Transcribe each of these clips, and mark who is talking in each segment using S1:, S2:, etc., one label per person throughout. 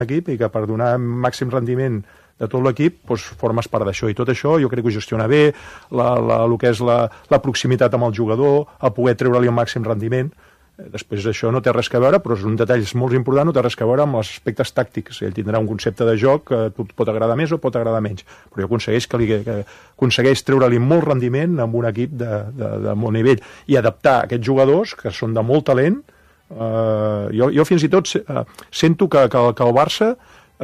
S1: equip i que per donar màxim rendiment de tot l'equip formes part d'això, i tot això jo crec que ho gestiona bé, el que és la proximitat amb el jugador, el poder treure-li el màxim rendiment. Després això no té res a veure, però és un detall molt important, no té res a veure amb els aspectes tàctics. Ell tindrà un concepte de joc que pot agradar més o pot agradar menys, però aconsegueix treure-li molt rendiment amb un equip de molt nivell i adaptar aquests jugadors que són de molt talent. Jo fins i tot sento que el Barça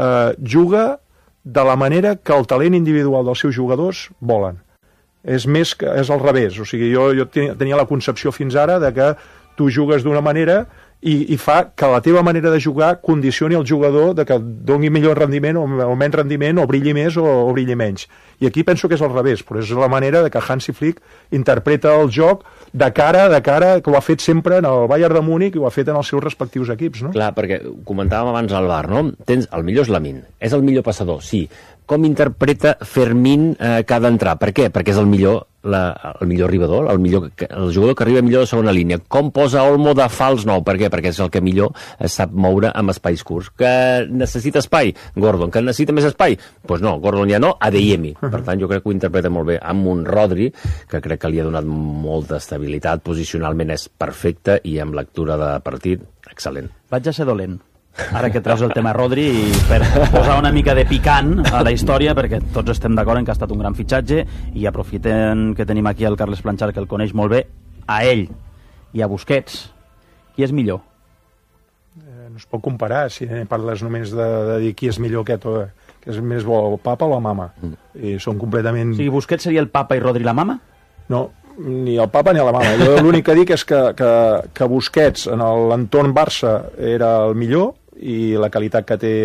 S1: juga de la manera que el talent individual dels seus jugadors volen. És al revés, o sigui, jo tenia la concepció fins ara de que tu jugues d'una manera i fa que la teva manera de jugar condicioni el jugador de que doni millor rendiment o menys rendiment, o brilli més o brilli menys. I aquí penso que és al revés, però és la manera de que Hansi Flick interpreta el joc de cara, que ho ha fet sempre en el Bayern de Múnich i ho ha fet en els seus respectius equips, no?
S2: Clar, perquè comentàvem abans al bar, no? El millor és Lamine, és el millor passador, sí. Com interpreta Fermín que ha d'entrar? Per què? Perquè és el millor arribador, el jugador que arriba millor de segona línia. Com posa Olmo de fals nou? Per què? Perquè és el que millor sap moure amb espais curts. Que necessita espai? Gordon. Que necessita més espai? Doncs no, Gordon ja no, Adeyemi. Per tant, jo crec que ho interpreta molt bé amb un Rodri, que crec que li ha donat molta estabilitat, posicionalment és perfecte i amb lectura de partit, excel·lent.
S3: Vaig a ser dolent, ara que treus el tema Rodri, i per posar una mica de picant a la història, perquè tots estem d'acord en que ha estat un gran fitxatge, i aprofitem que tenim aquí el Carles Planchar, que el coneix molt bé, a ell i a Busquets, qui és millor?
S1: No es pot comparar, si parles només de dir qui és millor que és més bo, el papa o la mama. I són completament...
S3: O sigui, Busquets seria el papa i Rodri la mama?
S1: No, ni el papa ni la mama. Jo l'únic que dic és que Busquets en l'entorn Barça era el millor, i la qualitat que té,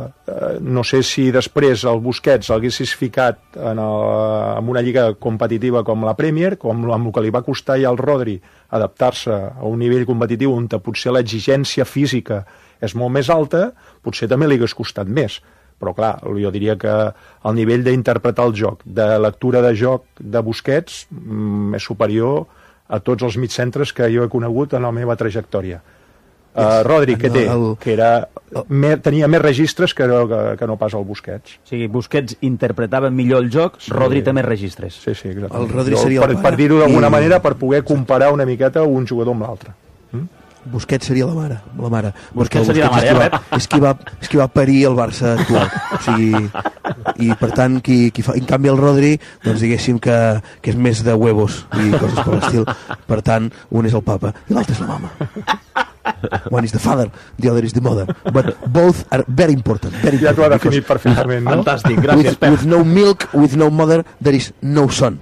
S1: no sé si després el Busquets l'haguessis ficat en una lliga competitiva com la Premier, amb el que li va costar ja al Rodri adaptar-se a un nivell competitiu on potser l'exigència física és molt més alta, potser també li hagués costat més. Però clar, jo diria que el nivell d'interpretar el joc, de lectura de joc de Busquets és superior a tots els mitjcentres que jo he conegut en la meva trajectòria. Rodri, què té? Que tenia més registres que no pas el Busquets.
S3: O sigui, Busquets interpretava millor el joc, Rodri té més registres.
S1: Sí, exactament.
S4: El Rodri seria el pare.
S1: Per dir-ho d'alguna manera, per poder comparar una miqueta un jugador amb l'altre.
S4: Busquets seria la mare.
S3: Busquets seria la mare,
S4: és qui va parir el Barça actual. O sigui, i per tant, en canvi el Rodri, doncs diguéssim que és més de huevos i coses per l'estil. Per tant, un és el papa i l'altre és la mama. One is the father, the other is the mother. But both are very important.
S1: Ja t'ho ha definit perfectament, no?
S3: Fantàstic, gràcies, Pep.
S4: With no milk, with no mother, there is no son.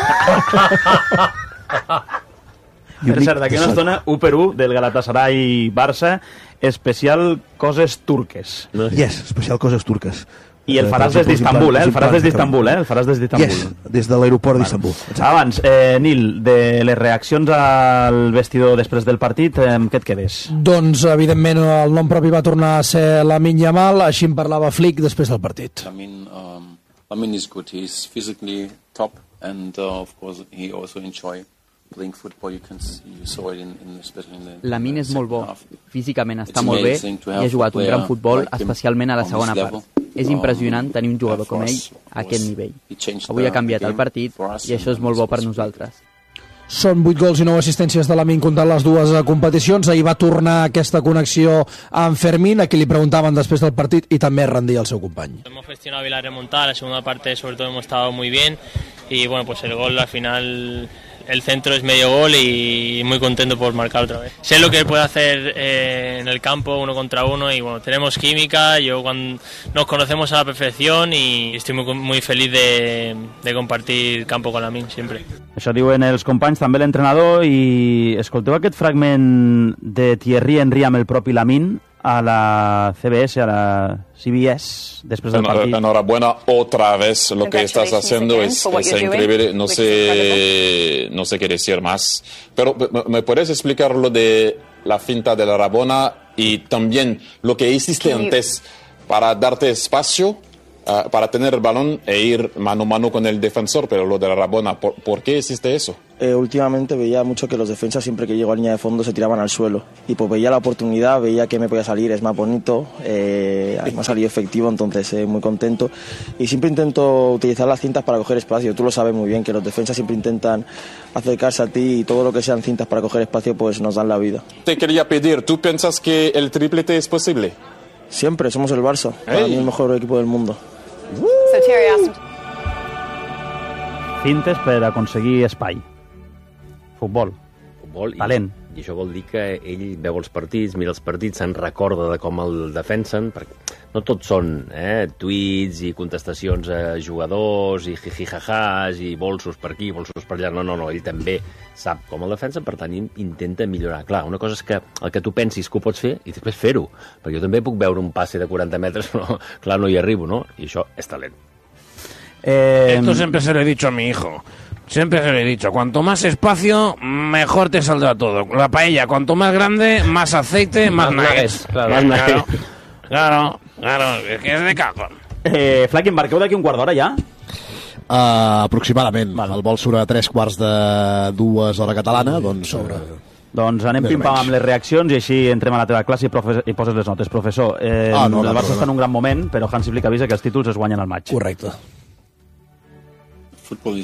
S3: Per cert, d'aquí una estona, 1-1 del Galatasaray-Barça, especial coses turques.
S4: Yes, especial coses turques.
S3: I el faràs des d'Istanbul, El faràs des d'Istanbul.
S4: Yes, des de l'aeroport d'Istanbul.
S3: Abans, Nil, de les reaccions al vestidor després del partit, què et quedes?
S5: Doncs, evidentment, el nom propi va tornar a ser Lamine Yamal, així en parlava Flick després del partit.
S6: Lamine is good, he's physically top, and of course he also enjoy playing football. You saw it especially in the
S7: Lamine és molt bo, físicament està molt bé i ha jugat un gran futbol, especialment a la segona part. És impressionant tenir un jugador com ell a aquest nivell. Avui ha canviat el partit i això és molt bo per nosaltres.
S5: Són 8 gols i 9 assistències de Lamine comptant les dues competicions. Ahir va tornar aquesta connexió amb Fermín, a qui li preguntaven després del partit, i també rendia el seu company.
S8: Hemos gestionado bien la remontada, la segunda parte sobre todo hemos estado muy bien y bueno, pues el gol al final, el centro es medio gol y muy contento por marcar otra vez. Sé lo que puede hacer en el campo, 1 contra 1, y bueno, tenemos química, nos conocemos a la perfección y estoy muy feliz de compartir campo con Lamine siempre.
S3: Això diuen els companys, també l'entrenador, i escolteu aquest fragment de Thierry Henry amb el propi Lamine a la CBS, a la CBS, después del partido.
S9: Enhorabuena otra vez, lo que estás haciendo es increíble, no sé qué decir más, pero ¿me puedes explicar lo de la finta de la Rabona y también lo que hiciste antes para darte espacio para tener el balón e ir mano a mano con el defensor, pero lo de la Rabona, ¿por qué hiciste eso?
S10: últimamente veía mucho que los defensas siempre que llego a línea de fondo se tiraban al suelo y pues veía la oportunidad, veía que me podía salir, es más bonito, me ha salido efectivo, entonces muy contento y siempre intento utilizar las cintas para coger espacio. Tú lo sabes muy bien que los defensas siempre intentan acercarse a ti y todo lo que sean cintas para coger espacio pues nos dan la vida.
S9: Te quería pedir, ¿tú piensas que el triplete es posible?
S10: Siempre, somos el Barça, para mí el mejor equipo del mundo.
S3: Cintes per aconseguir espai. Futbol. Talent.
S2: I això vol dir que ell veu els partits, mira els partits, se'n recorda de com el defensen, perquè no tots són tuits i contestacions a jugadors i jijijajàs i bolsos per aquí, bolsos per allà. No, ell també sap com el defensen, per tant intenta millorar. Clar, una cosa és que el que tu pensis que ho pots fer i després fer-ho, perquè jo també puc veure un passe de 40 metres, però clar, no hi arribo, no? I això és talent.
S11: Esto siempre se lo he dicho a mi hijo. Siempre se lo he dicho. Cuanto más espacio, mejor te saldrá todo. La paella, cuanto más grande, más aceite, más nuggets. Claro. Es que es de cajón.
S3: Flaky, embarqueu d'aquí un quart d'hora ja?
S12: Aproximadament. El vol surt a 3:45 hora catalana, doncs...
S3: Doncs anem pim-pam amb les reaccions i així entrem a la teva classe i poses les notes. Professor, el Barça està en un gran moment, però Hansi Flick avisa que els títols es guanyen al maig.
S5: Correcte.
S6: Football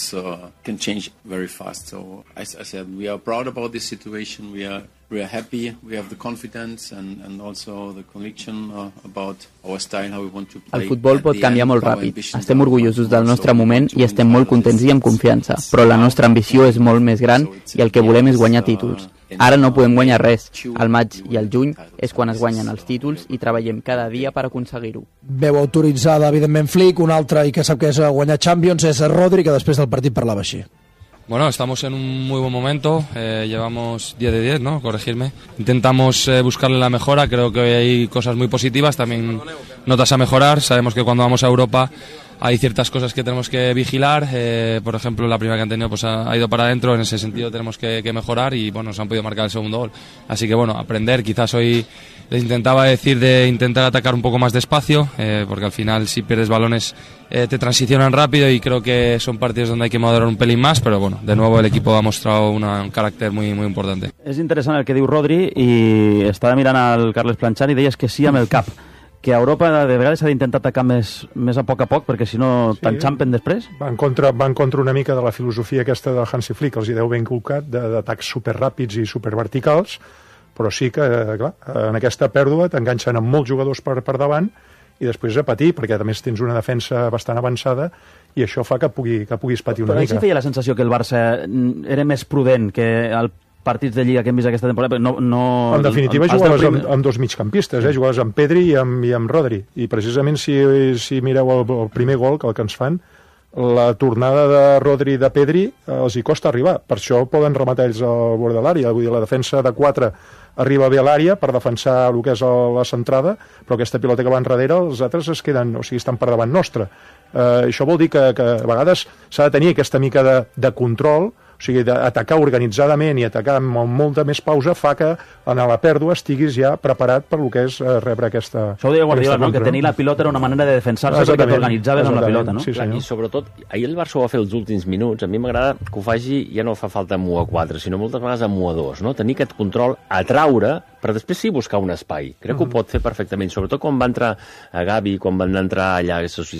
S6: can change very fast. So as I said, we are proud about this situation. We are happy. We have the confidence and also the conviction about our style, how we want to play.
S7: El futbol pot canviar molt ràpid. Estem orgullosos del nostre moment i estem molt contents i amb confiança, però la nostra ambició és molt més gran i el que volem és guanyar títols. Ara no podem guanyar res. Al maig i al juny és quan es guanyen els títols i treballem cada dia per aconseguir-ho.
S5: Veu autoritzada, evidentment, Flick. Un altre, i que sap que és guanyar Champions, és Rodri, que després del partit parlava així.
S13: Bueno, estamos en un muy buen momento, llevamos 10 de 10, ¿no? Corregirme. Intentamos buscarle la mejora, creo que hay cosas muy positivas, también notas a mejorar. Sabemos que cuando vamos a Europa hay ciertas cosas que tenemos que vigilar, por ejemplo la primera que han tenido pues ha ido para adentro, en ese sentido tenemos que mejorar y bueno, nos han podido marcar el segundo gol. Así que bueno, aprender, quizás hoy les intentaba decir de intentar atacar un poco más despacio, porque al final si pierdes balones te transicionan rápido y creo que son partidos donde hay que moderar un pelín más, pero bueno, de nuevo el equipo ha mostrado un carácter muy importante.
S3: És interessant el que diu Rodri i estava mirant al Carles Planchar i deies que sí amb el cap, que a Europa de vegades s'ha d'intentar atacar més a poc, perquè si no t'enxampen després.
S1: Van contra una mica de la filosofia aquesta de Hansi Flick, els hi deu ben inculcat, d'atacs superràpids i superverticals, però sí que, clar, en aquesta pèrdua t'enganxen amb molts jugadors per davant i després a patir, perquè a més tens una defensa bastant avançada i això fa que puguis patir una mica.
S3: Però sí feia la sensació que el Barça era més prudent que el partits de Lliga que hem vist aquesta temporada.
S1: En definitiva jugaves amb dos migcampistes, jugaves amb Pedri i amb Rodri, i precisament si mireu el primer gol que ens fan, la tornada de Rodri i de Pedri els hi costa arribar, per això poden rematar ells al bord de l'àrea, vull dir, la defensa de 4 arriba bé a l'àrea per defensar el que és la centrada, però aquesta pilota que va enrere els altres es queden, o sigui, estan per davant nostre. Això vol dir que a vegades s'ha de tenir aquesta mica de control, o sigui, d'atacar organitzadament i atacar amb molta més pausa fa que en la pèrdua estiguis ja preparat per el que és rebre aquesta...
S3: Això ho deia Guardiola, no? Que tenir la pilota era una manera de defensar-se perquè t'organitzaves amb la pilota, no?
S2: Sí, i sobretot, ahir el Barça ho va fer els últims minuts, a mi m'agrada que ho faci, ja no fa falta amb 1 a 4, sinó moltes vegades amb 1 a 2, no? Tenir aquest control, atraure, però després sí buscar un espai. Crec que ho pot fer perfectament, sobretot quan va entrar a Gavi, quan van entrar allà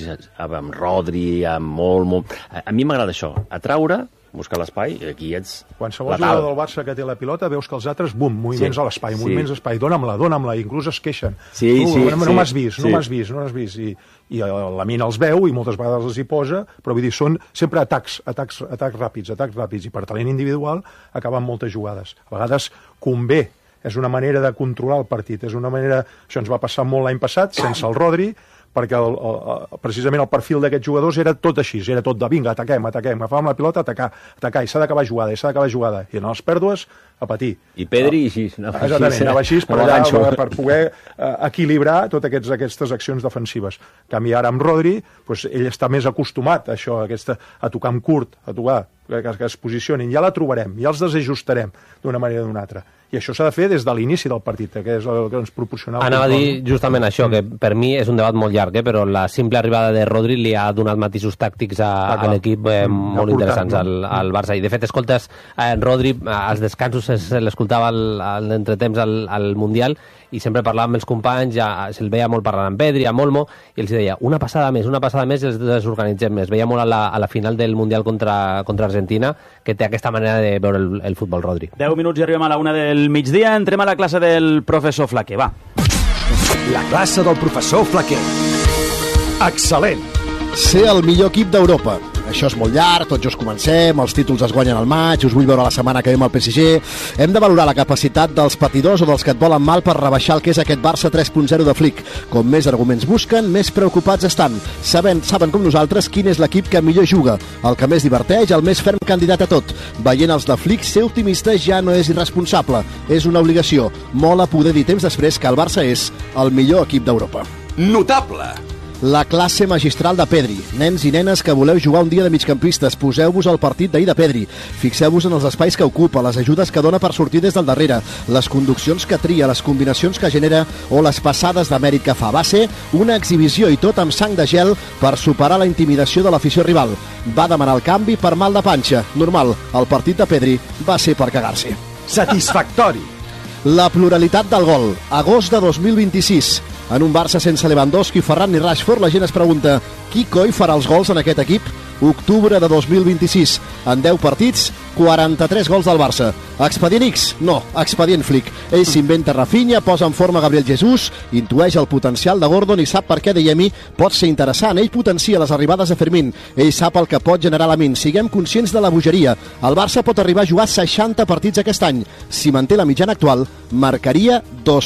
S2: amb Rodri, amb molt... A mi m'agrada això, atraure, buscar l'espai, i aquí ets
S1: qualsevol jugador del Barça que té la pilota veus que els altres, bum, moviments a l'espai, moviments a l'espai, dóna'm-la, inclús es queixen. No m'has vist, i Lamine els veu i moltes vegades els hi posa, però vull dir, són sempre atacs ràpids, i per talent individual acaben moltes jugades. A vegades convé, és una manera de controlar el partit, és una manera... Això ens va passar molt l'any passat, sense el Rodri, perquè precisament el perfil d'aquests jugadors era tot així, era tot de vinga, ataquem, agafàvem la pilota, atacar, i s'ha d'acabar jugada, i en les pèrdues a patir.
S2: I Pedri així.
S1: Exactament, anava així per allà per poder equilibrar totes aquestes accions defensives. En canvi, ara amb Rodri, doncs, ell està més acostumat a això, a tocar amb curt, a tocar, que es posicionin. Ja la trobarem, ja els desajustarem d'una manera o d'una altra. I això s'ha de fer des de l'inici del partit, que és el que ens proporcionava...
S14: Anava a dir justament això, que per mi és un debat molt llarg, però la simple arribada de Rodri li ha donat matisos tàctics a l'equip molt interessants al Barça. I de fet, escoltes, Rodri, als descansos l'escoltava a l'entretemps al Mundial i sempre parlava amb els companys, ja se'l veia molt parlant amb Pedri, amb Olmo, i els deia, una passada més, i els desorganitzem més. Veia molt a la final del Mundial contra Argentina, que té aquesta manera de veure el futbol, Rodri.
S3: 10 minuts i arribem a la 1 del migdia. Entrem a la classe del professor Flaquer, va.
S15: La classe del professor Flaquer. Excel·lent.
S12: Ser el millor equip d'Europa. Això és molt llarg, tots just comencem, els títols es guanyen al maig, us vull veure la setmana que ve amb el PSG. Hem de valorar la capacitat dels patidors o dels que et volen mal per rebaixar el que és aquest Barça 3.0 de Flick. Com més arguments busquen, més preocupats estan. Saben com nosaltres quin és l'equip que millor juga, el que més diverteix, el més ferm candidat a tot. Veient els de Flick, ser optimista ja no és irresponsable, és una obligació. Mola poder dir temps després que el Barça és el millor equip d'Europa.
S15: Notable.
S12: La classe magistral de Pedri. Nens i nenes que voleu jugar un dia de migcampistes, poseu-vos al partit d'ahir de Pedri. Fixeu-vos en els espais que ocupa, les ajudes que dona per sortir des del darrere, les conduccions que tria, les combinacions que genera o les passades de mèrit que fa. Va ser una exhibició i tot amb sang de gel per superar la intimidació de l'afició rival. Va demanar el canvi per mal de panxa. Normal, el partit de Pedri va ser per cagar-se.
S15: Satisfactori.
S12: La pluralitat del gol. Agost de 2026. En un Barça sense Lewandowski, Ferran ni Rashford, la gent es pregunta qui coi farà els gols en aquest equip? Octubre de 2026. En 10 partits, 43 gols del Barça. Expedient X? No, expedient Flick. Ell s'inventa Rafinha, posa en forma Gabriel Jesús, intueix el potencial de Gordon i sap per què Deyemi pot ser interessant. Ell potencia les arribades de Fermín. Ell sap el que pot generar Lamine. Siguem conscients de la bogeria. El Barça pot arribar a jugar 60 partits aquest any. Si manté la mitjana actual, marcaria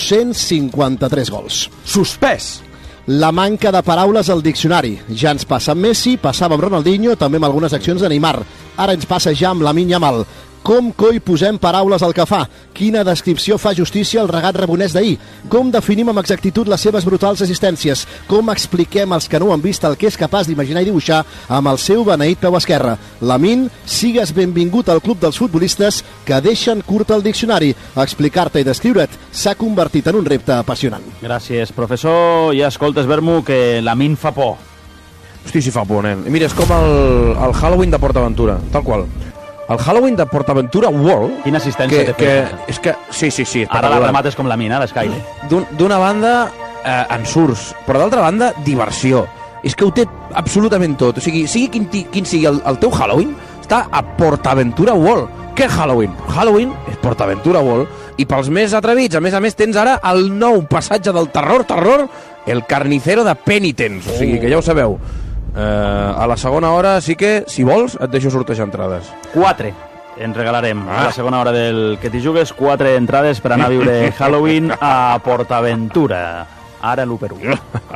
S12: 253 gols.
S15: Suspès.
S12: La manca de paraules al diccionari. Ja ens passa amb Messi, passava amb Ronaldinho, també amb algunes accions de Neymar. Ara ens passa ja amb Lamine Yamal. Com coi posem paraules al que fa? Quina descripció fa justícia al regat rebonès d'ahir? Com definim amb exactitud les seves brutals assistències? Com expliquem als que no ho han vist el que és capaç d'imaginar i dibuixar amb el seu beneït peu esquerre? Lamine, sigues benvingut al club dels futbolistes que deixen curt el diccionari. Explicar-te i descriure't s'ha convertit en un repte apassionant.
S3: Gràcies, professor. Ja escoltes, Vermo, que Lamine fa por.
S11: Hosti, si fa por, nen. Mira, és com el Halloween de PortAventura, tal qual. El Halloween de PortAventura World...
S3: Quina assistència
S11: és que sí.
S3: Ara la remates com Lamine, l'Sky.
S11: D'una banda, ensurts, però d'altra banda, diversió. És que ho té absolutament tot. O sigui quin sigui el teu Halloween, està a PortAventura World. Què Halloween? Halloween és PortAventura World. I pels més atrevits, a més, tens ara el nou passatge del terror, el carnicero de Penitence. O sigui, que ja ho sabeu. A la segona hora sí que, si vols, et deixo sortejar entrades.
S3: 4 ens regalarem a la segona hora del que t'hi jugues, 4 entrades per anar a viure Halloween a PortAventura. Ara l'1-1.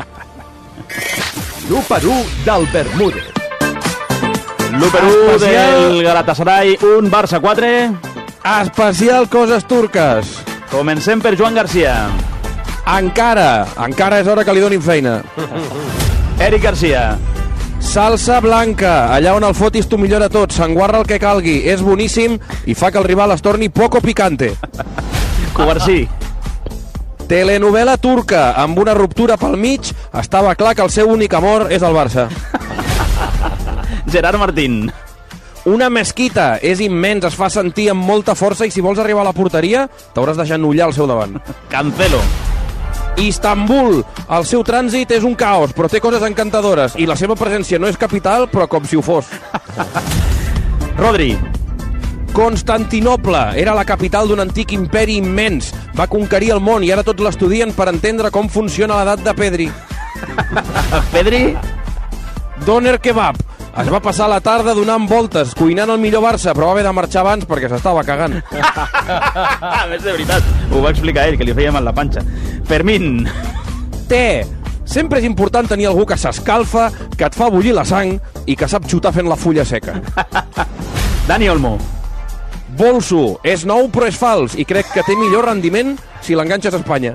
S15: L'1-1 del Bermúdez.
S3: L'1-1 del Galatasaray, 1 Barça 4.
S11: Especial coses turques.
S3: Comencem per Joan Garcia.
S11: Encara és hora que li donin feina.
S3: Eric Garcia.
S11: Salsa blanca, allà on el fotis tu millora tot, s'enguarra el que calgui, és boníssim i fa que el rival es torni poco picante.
S3: Covarsí.
S11: Telenovela turca, amb una ruptura pel mig, estava clar que el seu únic amor és el Barça.
S3: Gerard Martín.
S11: Una mesquita, és immens, es fa sentir amb molta força i si vols arribar a la porteria t'hauràs de genollar al seu davant.
S3: Cancelo.
S11: Istanbul, el seu trànsit és un caos, però té coses encantadores i la seva presència no és capital, però com si ho fos.
S3: Rodri.
S11: Constantinople era la capital d'un antic imperi immens. Va conquerir el món i ara tots l'estudien per entendre com funciona l'edat de Pedri.
S3: Pedri.
S11: Doner kebab. Es va passar la tarda donant voltes, cuinant el millor Barça, però va haver de marxar abans perquè s'estava cagant.
S3: A més, de veritat, ho va explicar ell, que li feia mal la panxa. Fermín.
S11: Té. Sempre és important tenir algú que s'escalfa, que et fa bullir la sang i que sap xutar fent la fulla seca.
S3: Dani Olmo.
S11: Bolso, és nou però és fals i crec que té millor rendiment si l'enganxes a Espanya.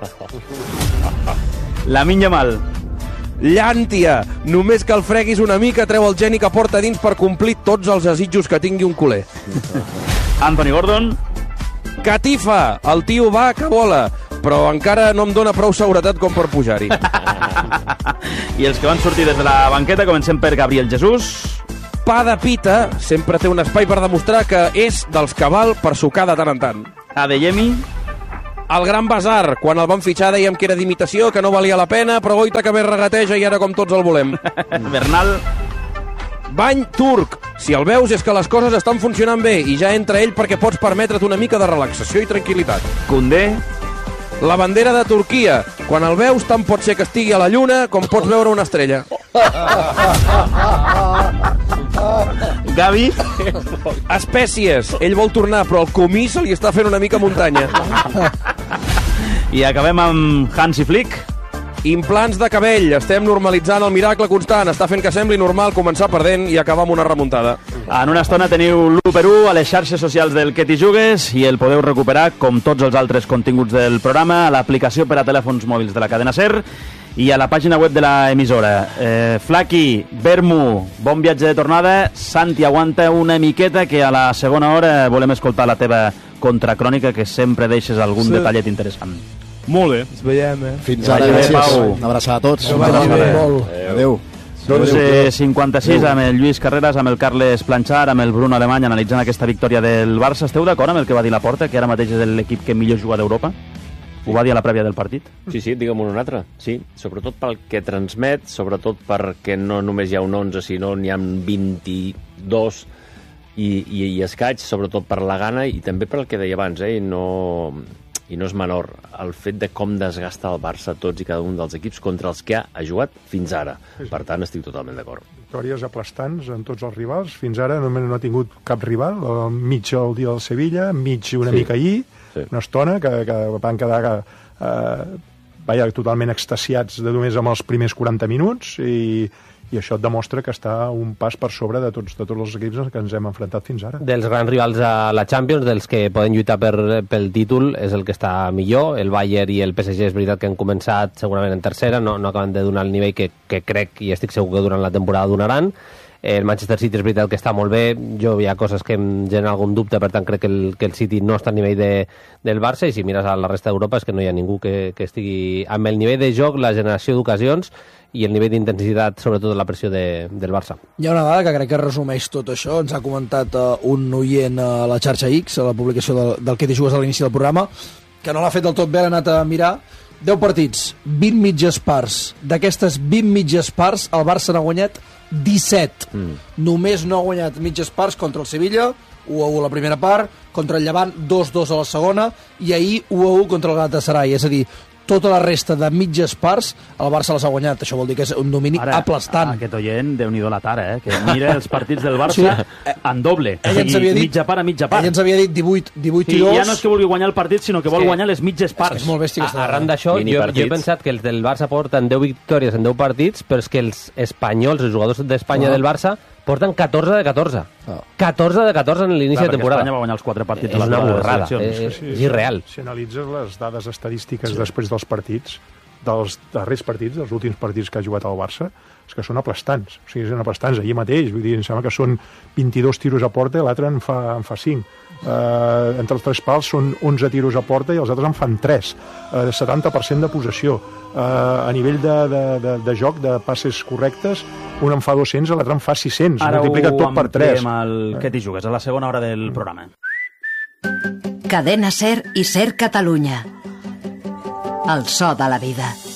S3: Lamine Yamal.
S11: Llàntia, només que el freguis una mica treu el geni que porta dins per complir tots els desitjos que tingui un culer.
S3: Anthony Gordon.
S11: Catifa, el tio va que vola, però encara no em dóna prou seguretat com per pujar-hi.
S3: I els que van sortir des de la banqueta, comencem per Gabriel Jesús.
S11: Pa de pita sempre té un espai per demostrar que és dels que val per sucar de tant en tant.
S3: Adeyemi.
S11: El Gran Bazar, quan el van fitxar dèiem que era d'imitació, que no valia la pena, però goita que bé regateja i ara com tots el volem.
S3: Bernal.
S11: Bany turc. Si el veus és que les coses estan funcionant bé i ja entra ell perquè pots permetre't una mica de relaxació i tranquil·litat.
S3: Koundé.
S11: La bandera de Turquia. Quan el veus tant pot ser que estigui a la lluna com pots veure una estrella.
S3: Gavi.
S11: Espècies. Ell vol tornar, però el comí se li està fent una mica muntanya.
S3: I acabem amb Hansi Flick.
S11: Implants de cabell. Estem normalitzant el miracle constant. Està fent que sembli normal començar perdent i acabar amb una remuntada.
S3: En una estona teniu l'1x1 a les xarxes socials del Que t'hi jugues i el podeu recuperar, com tots els altres continguts del programa, a l'aplicació per a telèfons mòbils de la cadena SER i a la pàgina web de l'emissora. Flaqui, Bermu, bon viatge de tornada. Santi, aguanta una miqueta, que a la segona hora volem escoltar la teva contracrònica, que sempre deixes algun detallet interessant.
S5: Molt bé. Ens veiem,
S12: Fins ara, gràcies. Una abraçada a tots. Adéu.
S3: 12:56 amb el Lluís Carreras, amb el Carles Planchar, amb el Bruno Alemany analitzant aquesta victòria del Barça. Esteu d'acord amb el que va dir Laporta, que ara mateix és l'equip que millor juga d'Europa? Ho va dir a la prèvia del partit?
S2: Sí, digue'm un altre. Sí, sobretot pel que transmet, sobretot perquè no només hi ha un 11, sinó n'hi ha 22 i escaig, sobretot per la gana i també per el que deia abans, i no és menor el fet de com desgasta el Barça tots i cada un dels equips contra els que ha jugat fins ara. Per tant, estic totalment d'acord.
S1: Victòries aplastants en tots els rivals. Fins ara no ha tingut cap rival. Mig el dia del Sevilla, mig una mica ahir, una estona que van quedar totalment extasiats només amb els primers 40 minuts i això et demostra que està un pas per sobre de tots els equips que ens hem enfrontat fins ara.
S14: Dels grans rivals a la Champions, dels que poden lluitar pel títol, és el que està millor. El Bayern i el PSG és veritat que han començat segurament en tercera, no acaben de donar el nivell que crec i estic segur que durant la temporada donaran. El Manchester City és veritat que està molt bé. Jo hi ha coses que em generen algun dubte, per tant crec que el City no està al nivell del Barça, i si mires a la resta d'Europa és que no hi ha ningú que estigui amb el nivell de joc, la generació d'ocasions i el nivell d'intensitat, sobretot de la pressió del Barça.
S5: Hi ha una dada que crec que resumeix tot això. Ens ha comentat un oient a la xarxa X, a la publicació del Que t'hi jugues a l'inici del programa, que no l'ha fet del tot bé, l'ha anat a mirar. 10 partits, 20 mitges parts. D'aquestes 20 mitges parts, el Barça n'ha guanyat 17. Només no ha guanyat mitges parts contra el Sevilla, 1-1 a la primera part, contra el Llevant 2-2 a la segona, i ahir 1-1 contra el Galatasaray. És a dir, tota la resta de mitges parts el Barça les ha guanyat. Això vol dir que és un domini aplastant.
S3: Aquest oient, Déu-n'hi-do la tara, que mira els partits del Barça en doble.
S5: Ell ens havia dit,
S3: mitja part a mitja part.
S5: Ell ens havia dit 18 i 2.
S3: Ja no és que vulgui guanyar el partit, sinó que vol guanyar les mitges parts.
S5: És molt bèstia.
S14: Arran d'això, jo he pensat que els del Barça porten 10 victòries en 10 partits, però és que els espanyols, els jugadors d'Espanya del Barça, porten 14 de 14. 14 de 14 en l'inici de temporada.
S3: Espanya va guanyar els 4 partits.
S14: És una borrada, és irreal.
S1: Si analitzes les dades estadístiques després dels partits, dels darrers partits, dels últims partits que ha jugat el Barça, és que són aplastants. O sigui, són aplastants ahir mateix. Vull dir, em sembla que són 22 tiros a porta i l'altre en fa 5. Entre els 3 pals són 11 tiros a porta i els altres en fan 3. 70% de possessió. A nivell de joc, de passes correctes, un en fa 200 i l'altre en fa 600.
S3: Ara
S1: multiplica tot per 3.
S3: Ara ho ampliem al Que t'hi jugues, a la segona hora del programa.
S16: Cadena SER i SER Catalunya. El so de la vida.